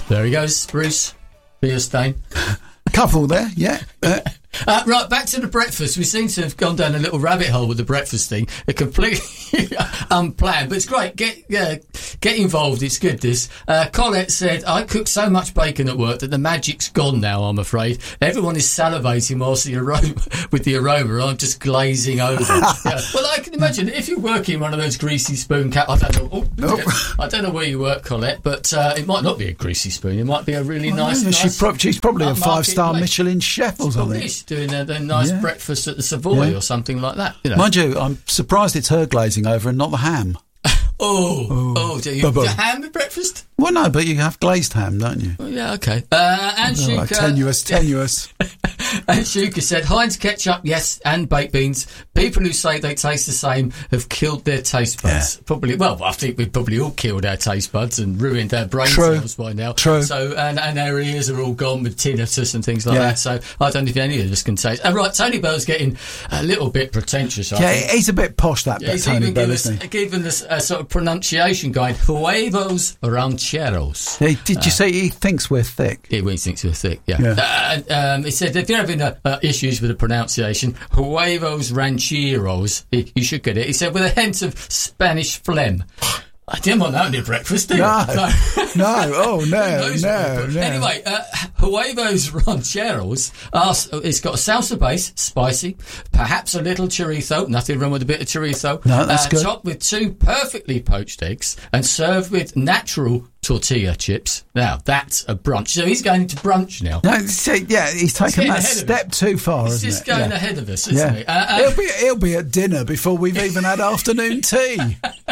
There he goes, Bruce. Beerstain. A couple there, yeah. Right, back to the breakfast. We seem to have gone down a little rabbit hole with the breakfast thing. A completely unplanned, but it's great. Get involved. It's good, this. Colette said, I cook so much bacon at work that the magic's gone now, I'm afraid. Everyone is salivating whilst with the aroma. I'm just glazing over. Yeah. Well, I can imagine if you're working one of those greasy spoon I don't know. I don't know where you work, Colette, but it might not be a greasy spoon. It might be a really nice. She's probably a 5-star Michelin chef or something. Doing a nice breakfast at the Savoy or something like that. You know. Mind you, I'm surprised it's her glazing over and not the ham. Do you the ham at breakfast? Well, no, but you have glazed ham, don't you? Well, yeah, okay. And Shuka... Tenuous. And Shuka said, Heinz ketchup, yes, and baked beans. People who say they taste the same have killed their taste buds. Yeah. Probably, well, I think we've probably all killed our taste buds and ruined our brain cells by now. True. So, and our ears are all gone with tinnitus and things like that. So I don't know if any of us can taste. Right, Tony Bell's getting a little bit pretentious, I think. He's a bit posh, that bit, Tony Bell, isn't he? Given us a sort of pronunciation guide. Huevos rancheros. Did you say he thinks we're thick? He thinks we're thick, yeah. He said, if you're having issues with the pronunciation, huevos rancheros, you should get it. He said, with a hint of Spanish phlegm. I didn't want that in your breakfast, did I? No. No. Anyway, huevos rancheros, it's got a salsa base, spicy, perhaps a little chorizo, nothing wrong with a bit of chorizo. No, that's good. Topped with 2 perfectly poached eggs and served with natural tortilla chips. Now, that's a brunch. So he's going to brunch now. No, he's taken that step too far, isn't it? He's just going ahead of us, isn't he? He'll be at dinner before we've even had afternoon tea.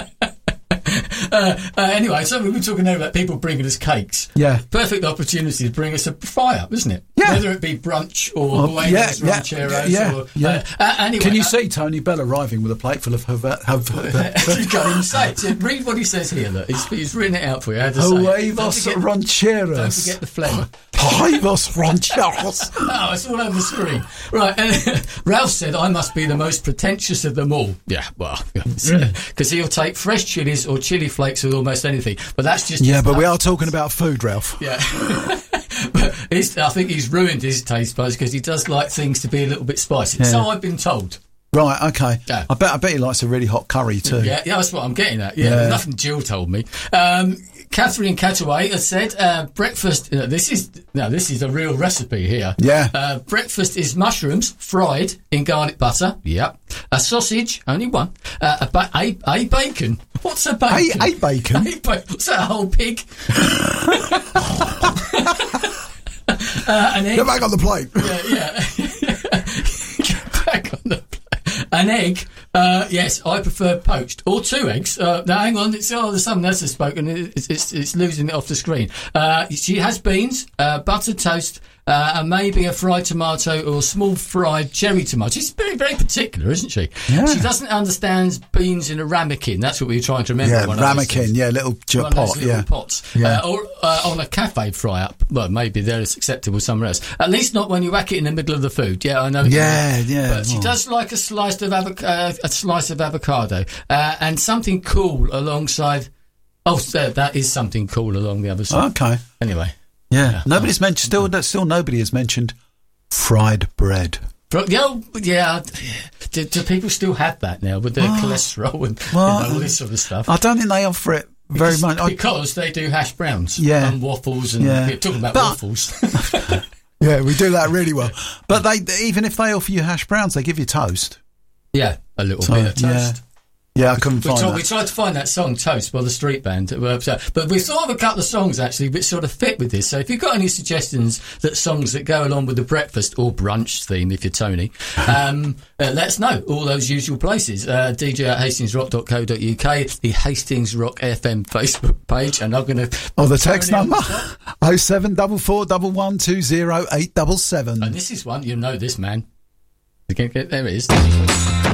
Anyway, so we were talking there about people bringing us cakes. Yeah. Perfect opportunity to bring us a fry-up, isn't it? Yeah. Whether it be brunch or rancheros. Anyway, can you see Tony Bell arriving with a plate full of... You can't even say it. So read what he says here. Look. He's written it out for you. Huevos rancheros. Don't forget the phlegm. Huevos rancheros. Oh, it's all over the screen. Right. Ralph said, I must be the most pretentious of them all. Yeah, well, because he'll take fresh chilies or chili flakes with almost anything. But that's just... Yeah, but we are talking about food, Ralph. Yeah. But I think he's ruined his taste buds because he does like things to be a little bit spicy. Yeah. So I've been told. Right, okay. Yeah. I bet he likes a really hot curry too. Yeah, that's what I'm getting at. Yeah. Nothing Jill told me. Catherine Cataway has said breakfast. This is a real recipe here. Yeah. Breakfast is mushrooms fried in garlic butter. Yep. A sausage, only one. A bacon. What's a bacon? A bacon. What's that? A whole pig? An egg. Get back on the plate. Yeah. Get back on the plate. An egg, yes, I prefer poached. Or 2 eggs. Now, hang on, there's something else that's spoken. It's losing it off the screen. She has beans, buttered toast, and maybe a fried tomato or small fried cherry tomato. She's very, very particular, isn't she? Yeah. She doesn't understand beans in a ramekin. That's what we were trying to remember. Yeah, ramekin, little pot. Little pots. Yeah. Or on a cafe fry-up. Well, maybe they're acceptable somewhere else. At least not when you whack it in the middle of the food. Yeah, I know. Yeah. But she does like a slice of avocado, and something cool alongside. Oh, that is something cool along the other side. Okay. Anyway. Yeah. Nobody's mentioned. Still, nobody has mentioned fried bread. Yeah. Do people still have that now with their cholesterol and all this sort of stuff? I don't think they offer it very much because they do hash browns and waffles and we're talking about waffles. Yeah, we do that really well. But even if they offer you hash browns, they give you toast. Yeah, a little bit of toast. Yeah, I couldn't find that. We tried to find that song, Toast, by the Street Band. But we thought of a couple of songs, actually, which sort of fit with this. So if you've got any suggestions songs that go along with the breakfast or brunch theme, if you're Tony, let us know. All those usual places. DJ at HastingsRock.co.uk, the Hastings Rock FM Facebook page, and I'm going to... the text number? 07441 120 877. And this is one, you know this, man. There it is.